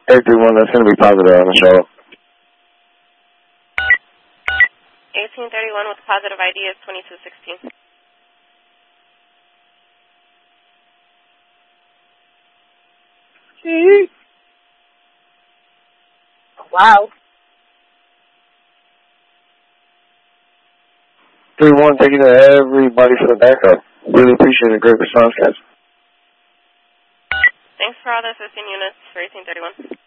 831, that's going to be positive on the show. 1831 with positive ID is 2216. Wow. 3-1, thank you to everybody for the backup. Really appreciate it. Great response, guys. Thanks for all the assisting units for 1831.